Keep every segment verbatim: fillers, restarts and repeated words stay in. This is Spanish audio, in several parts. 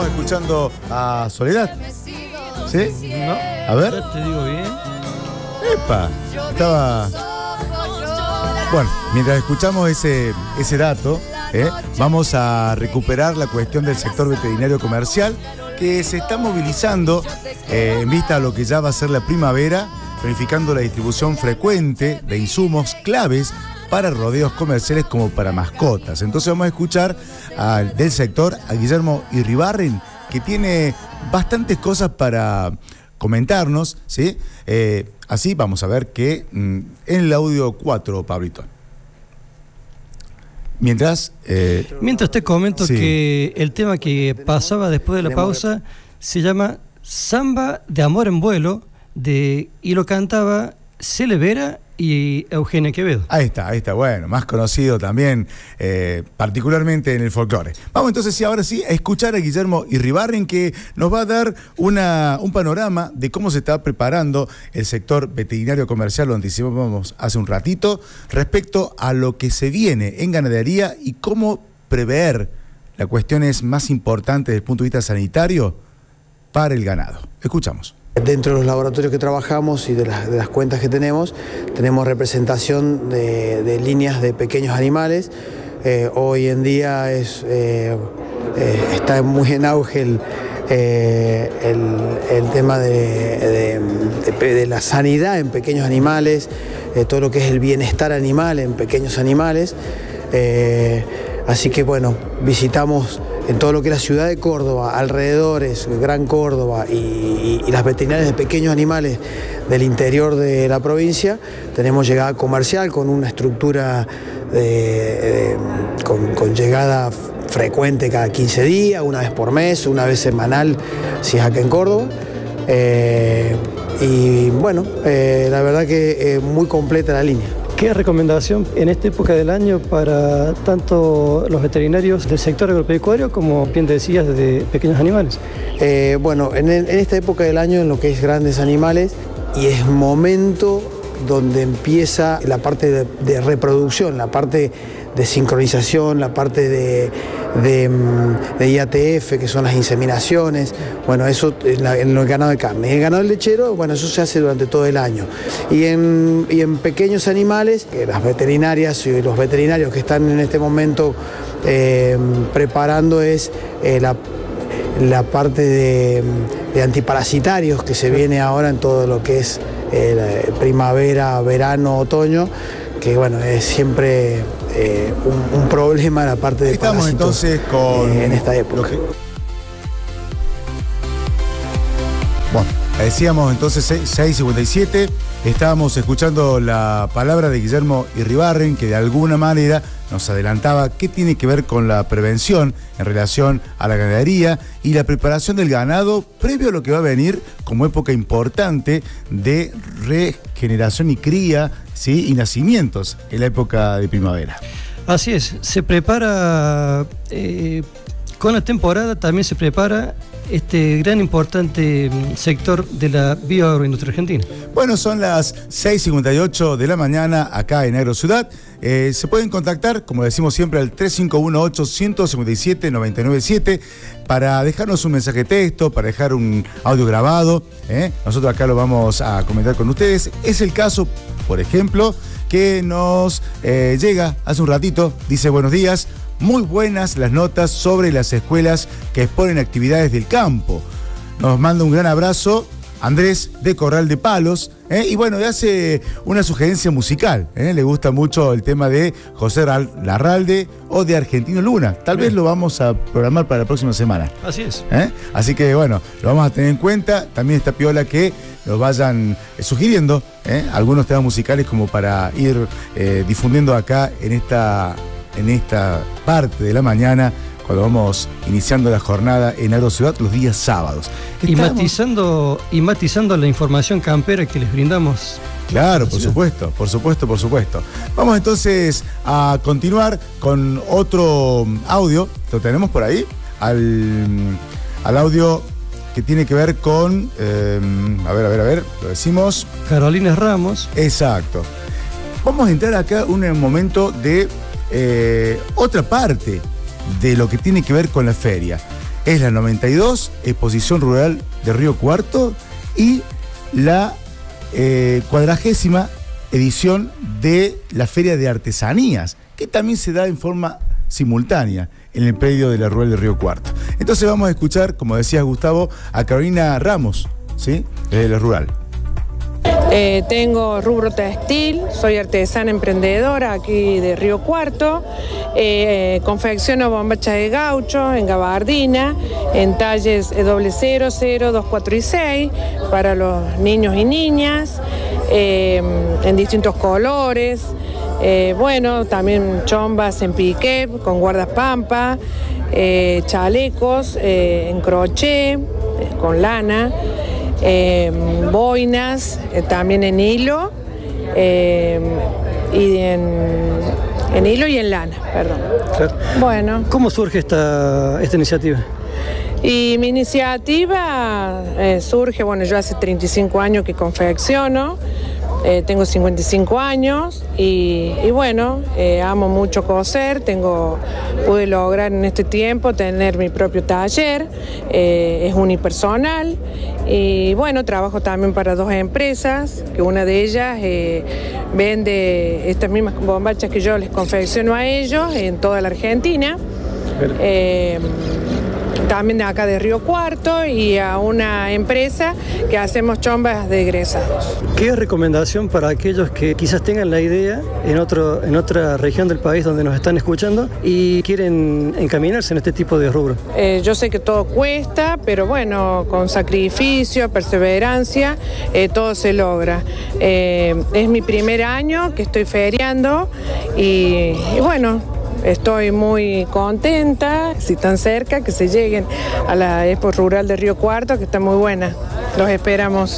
estamos escuchando a Soledad. ¿Sí? No. A ver. Ya te digo bien. Epa. Estaba... Bueno, mientras escuchamos ese, ese dato, ¿eh? vamos a recuperar la cuestión del sector veterinario comercial que se está movilizando eh, en vista a lo que ya va a ser la primavera, planificando la distribución frecuente de insumos claves para rodeos comerciales como para mascotas. Entonces vamos a escuchar a, del sector a Guillermo Irribarren, que tiene bastantes cosas para comentarnos, ¿sí? Eh, así vamos a ver que mm, en el audio cuatro, Pablito. Mientras... Eh, Mientras te comento sí. que el tema que pasaba después de la pausa se llama Samba de Amor en Vuelo, de, y lo cantaba Cele Vera y Eugenia Quevedo. Ahí está, ahí está, bueno, más conocido también, eh, particularmente en el folclore. Vamos entonces, sí, ahora sí, a escuchar a Guillermo Irribarren, que nos va a dar una, un panorama de cómo se está preparando el sector veterinario comercial, lo anticipamos hace un ratito, respecto a lo que se viene en ganadería y cómo prever las cuestiones más importantes desde el punto de vista sanitario para el ganado. Escuchamos. Dentro de los laboratorios que trabajamos y de las, de las cuentas que tenemos, tenemos representación de, de líneas de pequeños animales. Eh, hoy en día es, eh, eh, está muy en auge el, eh, el, el tema de, de, de, de la sanidad en pequeños animales, eh, todo lo que es el bienestar animal en pequeños animales. Eh, así que bueno, visitamos en todo lo que es la ciudad de Córdoba, alrededores, Gran Córdoba y, y, y las veterinarias de pequeños animales del interior de la provincia. Tenemos llegada comercial con una estructura de, de, con, con llegada frecuente cada quince días, una vez por mes, una vez semanal, si es acá en Córdoba. Eh, y bueno, eh, la verdad que eh, muy completa la línea. ¿Qué recomendación en esta época del año para tanto los veterinarios del sector agropecuario como, bien decías, de pequeños animales? Eh, bueno, en, el, en esta época del año, en lo que es grandes animales, y es momento donde empieza la parte de, de reproducción, la parte de sincronización, la parte de, de, de I A T F, que son las inseminaciones, bueno, eso en, la, en el ganado de carne. En el ganado lechero, bueno, eso se hace durante todo el año. Y en, y en pequeños animales, que las veterinarias y los veterinarios que están en este momento eh, preparando es eh, la, la parte de, de antiparasitarios que se viene ahora en todo lo que es eh, primavera, verano, otoño, que bueno, es siempre eh, un, un problema la parte de Estamos parásitos, entonces con... eh, en esta época. Que... Bueno, decíamos entonces seis cincuenta y siete, estábamos escuchando la palabra de Guillermo Irribarren, que de alguna manera nos adelantaba qué tiene que ver con la prevención en relación a la ganadería y la preparación del ganado previo a lo que va a venir como época importante de regeneración y cría, ¿sí? y nacimientos en la época de primavera. Así es, se prepara, eh, con la temporada también se prepara este gran importante sector de la bioagroindustria argentina. Bueno, son las seis cincuenta y ocho de la mañana acá en Agrociudad. Eh, se pueden contactar, como decimos siempre, al tres cinco uno ocho, uno cinco siete, nueve nueve siete para dejarnos un mensaje de texto, para dejar un audio grabado. ¿eh? Nosotros acá lo vamos a comentar con ustedes. Es el caso, por ejemplo, que nos eh, llega hace un ratito, dice: buenos días. Muy buenas las notas sobre las escuelas que exponen actividades del campo. Nos manda un gran abrazo Andrés de Corral de Palos, ¿eh? y bueno, hace una sugerencia musical, ¿eh? le gusta mucho el tema de José Larralde o de Argentino Luna. Tal Bien. vez lo vamos a programar para la próxima semana. Así es. ¿Eh? Así que bueno, lo vamos a tener en cuenta. También está piola que nos vayan eh, sugiriendo ¿eh? algunos temas musicales como para ir eh, difundiendo acá en esta... en esta parte de la mañana, cuando vamos iniciando la jornada en Agrociudad los días sábados. Y matizando, y matizando la información campera que les brindamos. Claro, por supuesto, por supuesto, por supuesto. Vamos entonces a continuar con otro audio. ¿Lo tenemos por ahí? Al, al audio que tiene que ver con... Eh, a ver, a ver, a ver, lo decimos. Carolina Ramos. Exacto. Vamos a entrar acá en un momento de... Eh, otra parte de lo que tiene que ver con la feria. Es la noventa y dos, Exposición Rural de Río Cuarto, y la eh, cuadragésima edición de la Feria de Artesanías, que también se da en forma simultánea en el predio de la Rural de Río Cuarto. Entonces vamos a escuchar, como decía Gustavo, a Carolina Ramos, ¿sí?, de la Rural. Eh, tengo rubro textil, soy artesana emprendedora aquí de Río Cuarto, eh, confecciono bombachas de gaucho en gabardina, en talles doble cero, cero, dos, cuatro y seis, para los niños y niñas, eh, en distintos colores, eh, bueno, también chombas en piqué, con guardapampa, eh, chalecos eh, en crochet, eh, con lana, Eh, boinas, eh, también en hilo, eh, y en, en hilo y en lana, perdón. Claro. Bueno. ¿Cómo surge esta, esta iniciativa? Y mi iniciativa eh, surge, bueno, yo hace treinta y cinco años que confecciono, eh, tengo cincuenta y cinco años y, y bueno, eh, amo mucho coser, tengo, pude lograr en este tiempo tener mi propio taller, eh, es unipersonal y bueno, trabajo también para dos empresas, que una de ellas eh, vende estas mismas bombachas que yo les confecciono a ellos en toda la Argentina. Eh, también de acá de Río Cuarto, y a una empresa que hacemos chombas de egresados. ¿Qué recomendación para aquellos que quizás tengan la idea en, otro, en otra región del país donde nos están escuchando y quieren encaminarse en este tipo de rubro? Eh, yo sé que todo cuesta, pero bueno, con sacrificio, perseverancia, eh, todo se logra. Eh, es mi primer año que estoy feriando y, y bueno, estoy muy contenta, si están cerca, que se lleguen a la Expo Rural de Río Cuarto, que está muy buena. Los esperamos.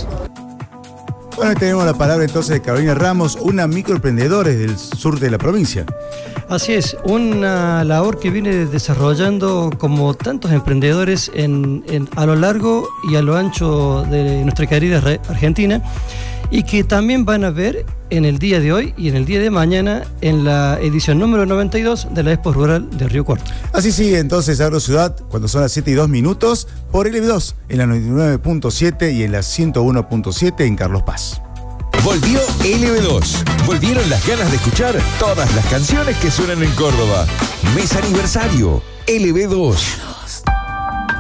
Bueno, tenemos la palabra entonces de Carolina Ramos, una microemprendedora del sur de la provincia. Así es, una labor que viene desarrollando como tantos emprendedores en, en, a lo largo y a lo ancho de nuestra querida Argentina, y que también van a ver en el día de hoy y en el día de mañana en la edición número noventa y dos de la Expo Rural de Río Cuarto. Así sigue entonces Agrociudad cuando son las siete y dos minutos por L B dos en la noventa y nueve punto siete y en la ciento uno punto siete en Carlos Paz. Volvió L B dos. Volvieron las ganas de escuchar todas las canciones que suenan en Córdoba. Mes aniversario L B dos.